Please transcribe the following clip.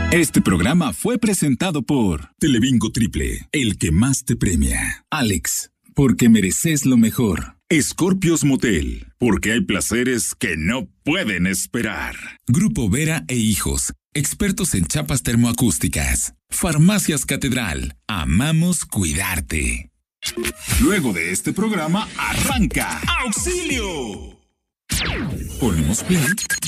Este programa fue presentado por Telebingo Triple, el que más te premia. Alex, porque mereces lo mejor. Scorpios Motel, porque hay placeres que no pueden esperar. Grupo Vera e Hijos, expertos en chapas termoacústicas. Farmacias Catedral, amamos cuidarte. Luego de este programa, arranca ¡Auxilio! Ponemos play